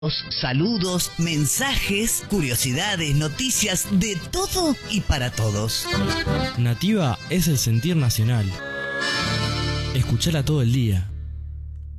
Saludos, mensajes, curiosidades, noticias, de todo y para todos. Nativa es el sentir nacional. Escuchala todo el día.